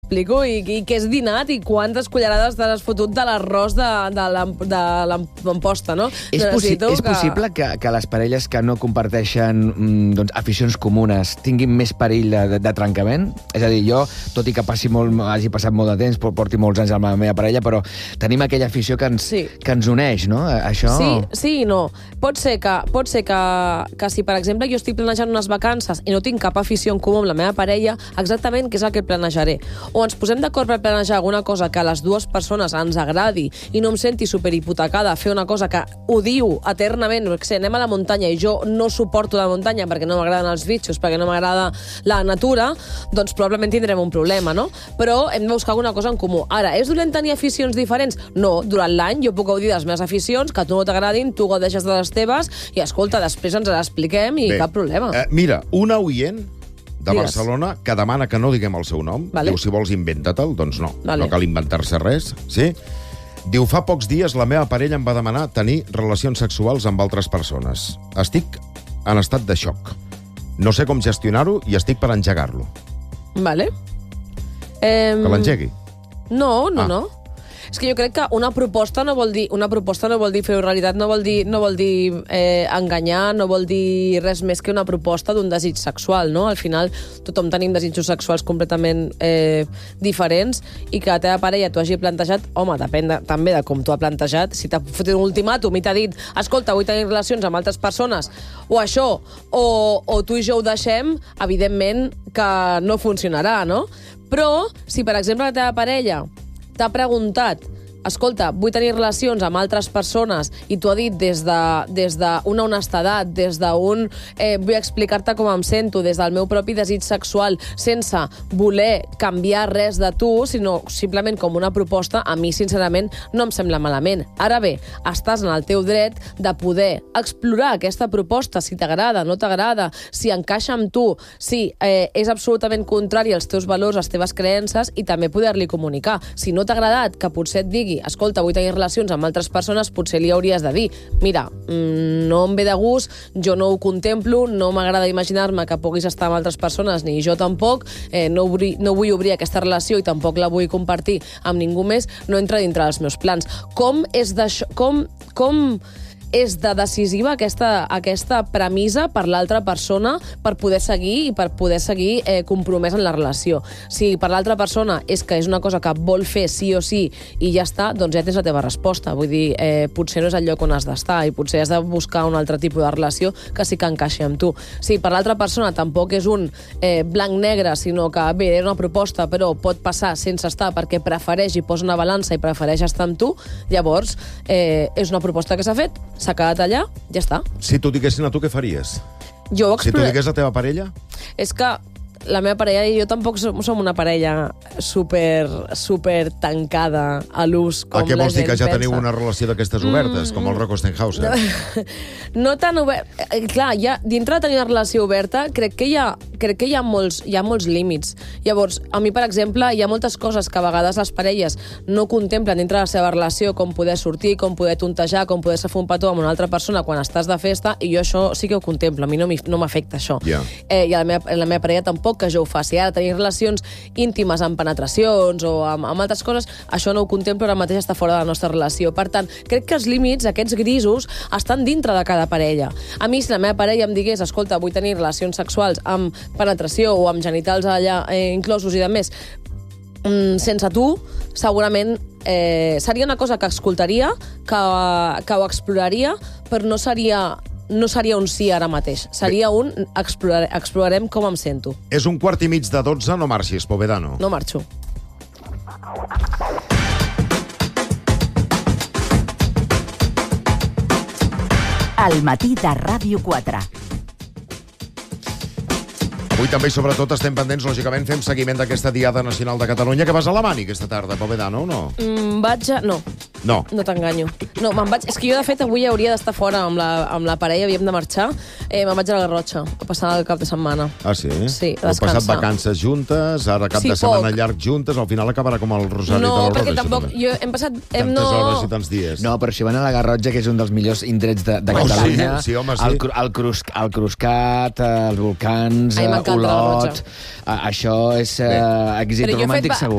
m'explico? I què has dinat i quantes cullerades t'has fotut de l'arròs de l'amposta, no? És possible que les parelles que no comparteixen aficions comunes tinguin més perill de trencament? És a dir, jo, tot i que hagi passat molt de temps, porti molts anys amb la meva parella, però tenim aquella afició que ens uneix, no? Això... Sí i no. Pot ser que si, per exemple, jo estic planejant unes vacances i no tinc cap afició en comú amb la meva parella, exactament què és el que planejaré. O ens posem d'acord per planejar alguna cosa que a les dues persones ens agradi i no em senti superhipotecada a fer una cosa que odio eternament, perquè anem a la muntanya i jo no suporto la muntanya perquè no m'agraden els bitxos, perquè no m'agrada la natura, doncs probablement tindrem un problema, no? Però hem de buscar alguna cosa en comú. Ara, és dolent tenir aficions diferents? No, durant l'any jo puc gaudir de les meves aficions, que a tu no t'agradin, tu gaudeixes de les teves i, escolta, després ens les expliquem i cap problema. Mira, una oient de Barcelona que demana que no diguem el seu nom. Diu, si vols, inventa-te'l. Doncs no, no cal inventar-se res. Sí? Diu, fa pocs dies la meva parella em va demanar tenir relacions sexuals amb altres persones. Estic en estat de xoc. No sé com gestionar-ho i estic per engegar-lo. Vale. Que l'engegui? No. És que jo crec que una proposta no vol dir fer-ho realitat, no vol dir enganyar, no vol dir res més que una proposta d'un desig sexual, no? Al final tothom tenim desitjos sexuals completament diferents i que la teva parella t'ho hagi plantejat, home, depèn també de com t'ho ha plantejat. Si t'ha fotut un ultimàtum i t'ha dit, escolta, vull tenir relacions amb altres persones, o això, o tu i jo ho deixem, evidentment que no funcionarà, no? Però, si per exemple la teva parella t'ha preguntat, escolta, vull tenir relacions amb altres persones i t'ho ha dit des d'una honestedat, des d'un vull explicar-te com em sento, des del meu propi desig sexual, sense voler canviar res de tu, sinó simplement com una proposta, a mi, sincerament, no em sembla malament. Ara bé, estàs en el teu dret de poder explorar aquesta proposta, si t'agrada, no t'agrada, si encaixa amb tu, si és absolutament contrari als teus valors, a les teves creences, i també poder-li comunicar. Si no t'ha agradat, que potser et digui, escolta, vull tenir relacions amb altres persones, potser li hauries de dir, mira, no em ve de gust, jo no ho contemplo, no m'agrada imaginar-me que puguis estar amb altres persones, ni jo tampoc, no vull obrir aquesta relació i tampoc la vull compartir amb ningú més, no entra dintre dels meus plans. Com és de decisiva aquesta premissa per l'altra persona per poder seguir i per poder seguir compromès en la relació. Si per l'altra persona és que és una cosa que vol fer sí o sí i ja està, doncs ja tens la teva resposta. Vull dir, potser no és el lloc on has d'estar i potser has de buscar un altre tipus de relació que sí que encaixi amb tu. Si per l'altra persona tampoc és un blanc-negre, sinó que bé, és una proposta però pot passar sense estar perquè prefereix i posa una balança i prefereix estar amb tu, llavors és una proposta que s'ha fet, s'ha quedat allà, ja està. Si t'ho diguessin a tu, què faries? Si t'ho digués la teva parella? És que la meva parella i jo tampoc som una parella super tancada a l'ús com la gent pensa. Què vols dir, que ja teniu una relació d'aquestes obertes, com el Rocco Stenhauser? No tan obert. Clar, dintre de tenir una relació oberta, crec que hi ha molts límits. Llavors, a mi, per exemple, hi ha moltes coses que a vegades les parelles no contemplen dintre de la seva relació, com poder sortir, com poder tontejar, com poder-se fer un petó amb una altra persona quan estàs de festa, i jo això sí que ho contemplo. A mi no m'afecta això. I a la meva parella tampoc que jo ho faci. Ara, tenir relacions íntimes amb penetracions o amb altres coses, això no ho contemplo, ara mateix està fora de la nostra relació. Per tant, crec que els límits, aquests grisos, estan dintre de cada parella. A mi, si la meva parella em digués, escolta, vull tenir relacions sexuals amb penetració o amb genitals allà inclosos i de més, sense tu, segurament seria una cosa que escoltaria, que ho exploraria, però no seria un sí ara mateix. Seria un explorarem com em sento. És 11:45, no marxis, Povedano. No marxo. Al matí de Ràdio 4. Avui també i sobretot estem pendents, lògicament, fem seguiment d'aquesta Diada Nacional de Catalunya. Que vas a la Mani aquesta tarda, Povedano, o no? No. No t'enganyo. No, me'n vaig... És que jo, de fet, avui hauria d'estar fora amb la parella, havíem de marxar. Me'n vaig a la Garrotxa, a passar el cap de setmana. Ah, sí? Sí, a descansar. Heu passat vacances juntes, ara cap de setmana llarg juntes, al final acabarà com el Rosari de l'Aurora. No, perquè tampoc... Jo hem passat... Tantes hores i tants dies. No, però si van a la Garrotxa, que és un dels millors indrets de Catalunya... Sí, home, sí. El Cruscat, els volcans, Olot... Això és èxit romàntic segur.